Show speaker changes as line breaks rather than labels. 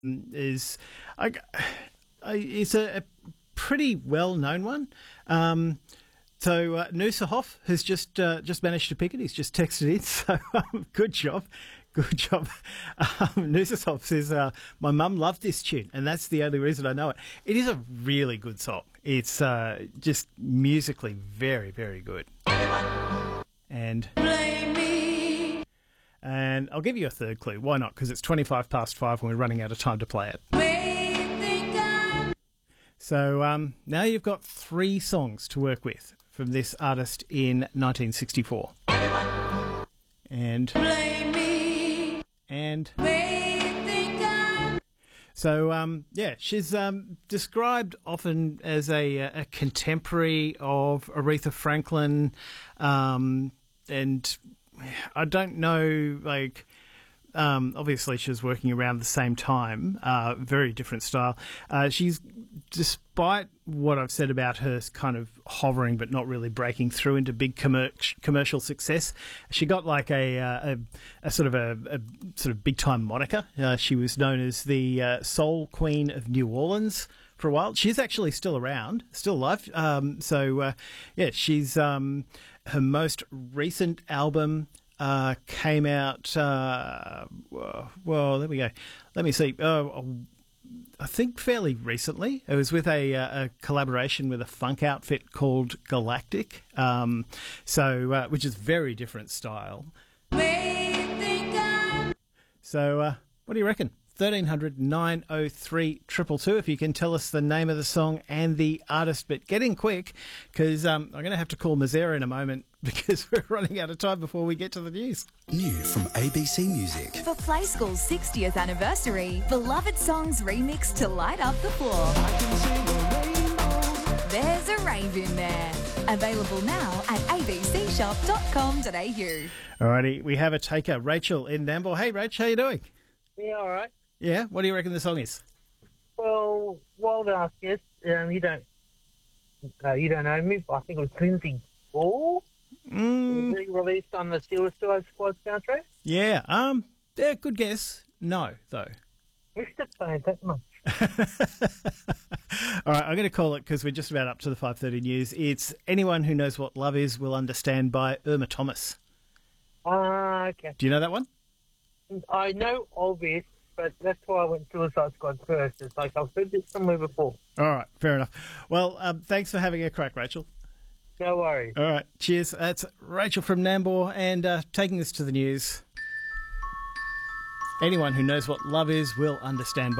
is it's a pretty well-known one. So Noosa Hoff has just managed to pick it. He's just texted in, so good job. Good job. Noosa Hoff says, my mum loved this tune, and that's the only reason I know it. It is a really good song. It's just musically very, very good. And I'll give you a third clue. Why not? Because it's 5:25 and we're running out of time to play it. So now you've got 3 songs to work with from this artist in 1964. And so, she's described often as a contemporary of Aretha Franklin, and I don't know, obviously she was working around the same time, very different style. Despite what I've said about her kind of hovering but not really breaking through into big commercial success, she got like a sort of big time moniker. She was known as the Soul Queen of New Orleans for a while. She's actually still around, still alive. She's her most recent album came out. Well, there we go. Let me see. I think fairly recently. It was with a collaboration with a funk outfit called Galactic, which is very different style. So, what do you reckon? 1300 903 222 if you can tell us the name of the song and the artist. But get in quick, because I'm going to have to call Mazera in a moment because we're running out of time before we get to the news.
New from ABC Music.
For Play School's 60th anniversary, beloved songs remixed to light up the floor. There's a rave in there. Available now at abcshop.com.au.
Alrighty, we have a taker, Rachel in Nambour. Hey, Rach, how you doing?
Yeah, all right.
Yeah, what do you reckon the song is?
Well, wild ass guess. You don't know me, but I think it was Lindsay Ball. Was he released on the Suicide Squad soundtrack?
Yeah, good guess. No, though.
Missed it by that much.
All right, I'm going to call it because we're just about up to the 5:30 news. It's Anyone Who Knows What Love Is Will Understand by Irma Thomas.
Okay.
Do you know that one?
I know of it, but that's why I went Suicide Squad first. It's like I've heard it somewhere before.
All right, fair enough. Well, thanks for having a crack, Rachel.
No worries.
All right, cheers. That's Rachel from Nambour, and taking us to the news. Anyone Who Knows What Love Is Will Understand by